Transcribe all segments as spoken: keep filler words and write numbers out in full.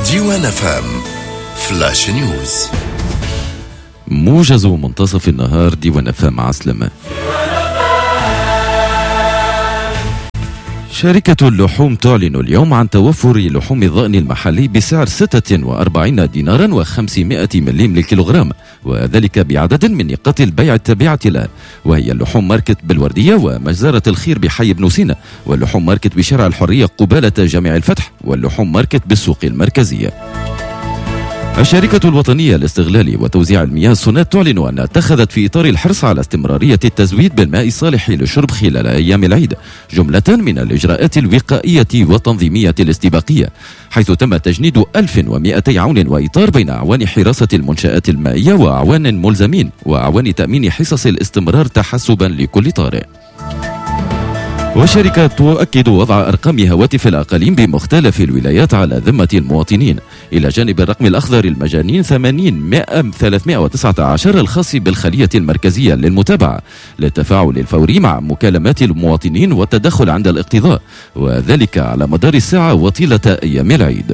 ديوان اف ام فلاش نيوز. موجز منتصف النهار ديوان اف ام عسلمة. شركة اللحوم تعلن اليوم عن توفر لحوم الضأن المحلي بسعر ستة وأربعين دينارا وخمسمائة مليم للكيلوغرام، وذلك بعدد من نقاط البيع التابعة لها، وهي اللحوم ماركت بالوردية ومجزرة الخير بحي بن سينا، واللحوم ماركت بشارع الحرية قبالة جامع الفتح، واللحوم ماركت بالسوق المركزية. الشركة الوطنية لاستغلال وتوزيع المياه السونات تعلن أنها اتخذت في إطار الحرص على استمرارية التزويد بالماء الصالح للشرب خلال أيام العيد جملة من الإجراءات الوقائية والتنظيمية الاستباقية، حيث تم تجنيد ألف ومئتي عون وإطار بين أعوان حراسة المنشآت المائية وأعوان ملزمين وأعوان تأمين حصص الاستمرار تحسبا لكل طارئ. والشركة تؤكد وضع أرقام هواتف الأقاليم بمختلف الولايات على ذمة المواطنين، إلى جانب الرقم الأخضر المجانين ثمانين ثلاثمائة وتسعة عشر الخاص بالخلية المركزية للمتابعة للتفاعل الفوري مع مكالمات المواطنين والتدخل عند الاقتضاء، وذلك على مدار الساعة وطيلة أيام العيد.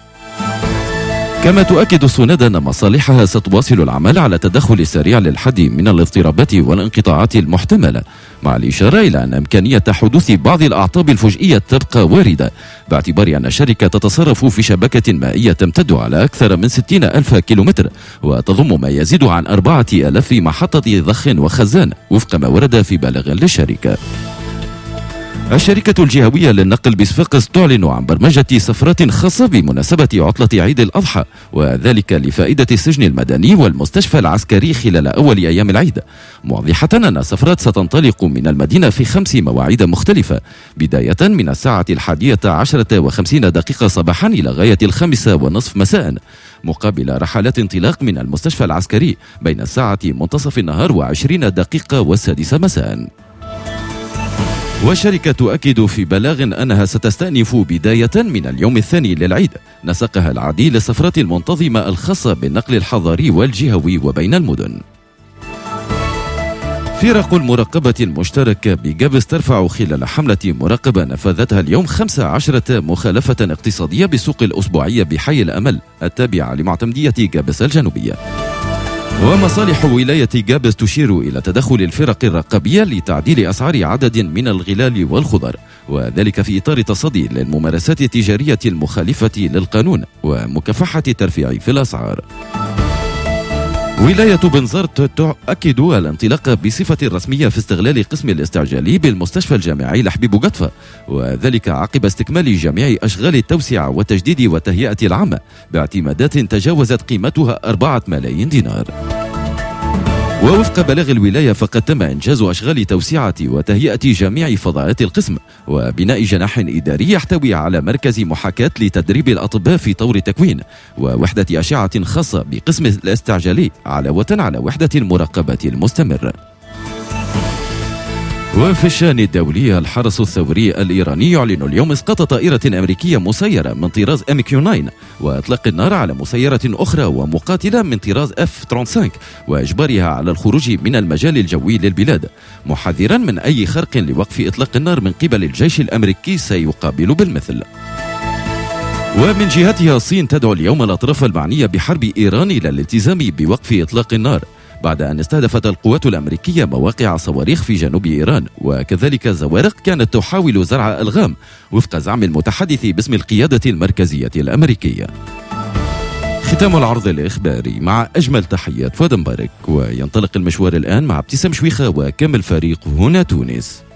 كما تؤكد السوناد أن مصالحها ستواصل العمل على التدخل السريع للحد من الاضطرابات والانقطاعات المحتملة، مع الإشارة إلى أن إمكانية حدوث بعض الأعطاب الفجئية تبقى واردة، باعتبار أن الشركة تتصرف في شبكة مائية تمتد على أكثر من ستين ألف كيلومتر، وتضم ما يزيد عن أربعة آلاف محطة ضخ وخزان وفق ما ورد في بلاغ للشركة. الشركة الجهوية للنقل بصفاقس تعلن عن برمجة سفرات خاصة بمناسبة عطلة عيد الأضحى، وذلك لفائدة السجن المدني والمستشفى العسكري خلال أول أيام العيد، موضحة أن السفرات ستنطلق من المدينة في خمس مواعيد مختلفة، بداية من الساعة الحادية عشرة وخمسين دقيقة صباحا إلى غاية الخامسة ونصف مساء، مقابل رحلات انطلاق من المستشفى العسكري بين الساعة منتصف النهار وعشرين دقيقة والسادسة مساء. والشركة تؤكد في بلاغ أنها ستستأنف بداية من اليوم الثاني للعيد نسقها العديد للسفرات المنتظمة الخاصة بالنقل الحضاري والجهوي وبين المدن. فرق المراقبة المشتركة بجابس ترفع خلال حملة مراقبة نفذتها اليوم خمس عشرة مخالفة اقتصادية بالسوق الأسبوعية بحي الأمل التابعة لمعتمدية جابس الجنوبية. ومصالح ولاية جابس تشير إلى تدخل الفرق الرقابية لتعديل أسعار عدد من الغلال والخضر، وذلك في إطار تصدي للممارسات التجارية المخالفة للقانون ومكافحة الترفيع في الأسعار. ولاية بنزرت تؤكد الانطلاق بصفة رسمية في استغلال قسم الاستعجالي بالمستشفى الجامعي لحبيب قطفة، وذلك عقب استكمال جميع أشغال التوسعة والتجديد والتهيئة العامة باعتمادات تجاوزت قيمتها أربعة ملايين دينار. ووفق بلاغ الولاية فقد تم إنجاز أشغال توسعة وتهيئة جميع فضاءات القسم وبناء جناح إداري يحتوي على مركز محاكاة لتدريب الأطباء في طور تكوين ووحدة أشعة خاصة بقسم الاستعجالي علاوة على وحدة المراقبة المستمرة. وفي الشأن الدولي الحرس الثوري الإيراني يعلن اليوم إسقاط طائرة أمريكية مسيرة من طراز إم كيو تسعة وإطلاق النار على مسيرة أخرى ومقاتلة من طراز إف خمسة وثلاثين وإجبارها على الخروج من المجال الجوي للبلاد، محذرا من أي خرق لوقف إطلاق النار من قبل الجيش الأمريكي سيقابل بالمثل. ومن جهتها الصين تدعو اليوم الأطراف المعنية بحرب إيران إلى الالتزام بوقف إطلاق النار بعد أن استهدفت القوات الأمريكية مواقع صواريخ في جنوب إيران وكذلك زوارق كانت تحاول زرع ألغام وفق زعم المتحدث باسم القيادة المركزية الأمريكية. ختام العرض الإخباري مع أجمل تحيات فؤاد مبارك، وينطلق المشوار الآن مع ابتسام شويخة وكامل فريق هنا تونس.